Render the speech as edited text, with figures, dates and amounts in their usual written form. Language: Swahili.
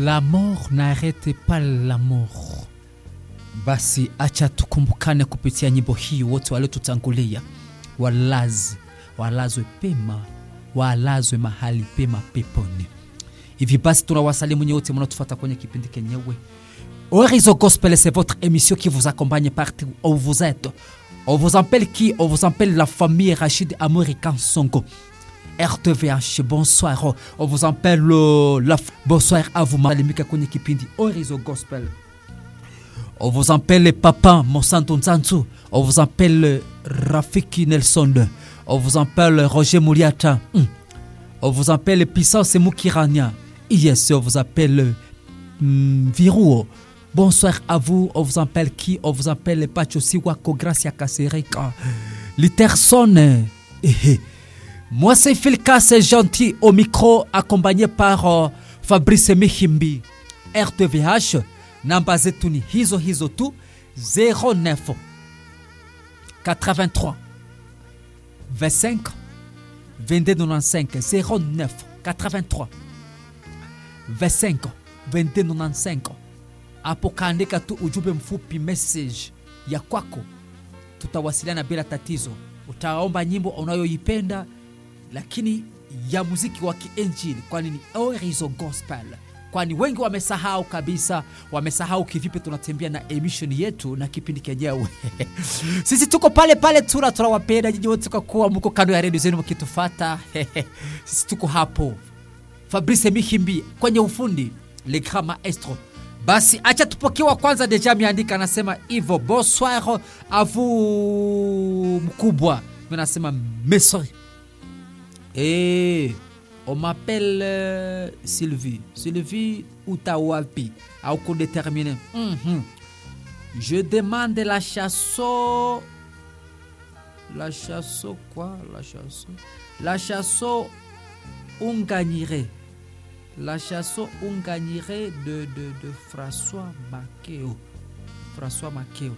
La mort n'arrête pas l'amour. Basi acha tukumbukane kupitia nyimbo hii, wote waliotutangulia walazwe pema, walazwe mahali pema peponi. Hivi basi tunawasalimu nyote mnatufuata kwenye kipindi kenyewe Horizon Gospel, c'est votre émission qui vous accompagne partout où vous êtes. On vous appelle qui? On vous appelle la famille Rachid Américain Songo. RTVH, bonsoir. On vous appelle bonsoir à vous, malimika kwenye kipindi Horizon Gospel. On vous appelle Papa Monsanto Nzanzu. On vous appelle Rafiki Nelson. On vous appelle Roger Mouliata. On vous appelle Puissance Moukirania. Yes, on vous appelle Viruo. Bonsoir à vous. On vous appelle qui? On vous appelle Pacho Siwako Gracia Kasereka. Literson. Moi c'est Filka, c'est gentil au micro, accompagné par Fabrice Mihimbi. RTVH. Namba zetu ni hizo tu 09 83 25 2295 09 83 25 2295. Hapo kaandika tu ujumbe mfupi message ya kwako, tutawasiliana bila tatizo. Utaomba nyimbo unayoipenda lakini ya muziki wa kiinjili, kwani ni Horizon Gospel. Kwani wengi wamesahau kabisa, wamesahau kivipi tunatembea na emission yetu na kipindi kenyewe. Sisi tuko pale tunawapenda nyinyi wote kwa kuwa mko kando ya radio zenu mkitufuata. Sisi tuko hapo. Fabrice Mihimbi kwenye ufundi, le grand maestro. Basi acha tupokewa kwanza, deja ameandika anasema Ivo, bonsoir à vous mkubwa. Mimi nasema merci. On m'appelle Sylvie. Sylvie Utawapi. À coup déterminé. Je demande la chasseau. La chasseau quoi? La chasseau. La chasseau on gagnerait. La chasseau on gagnerait de François Makeo. François Makeo.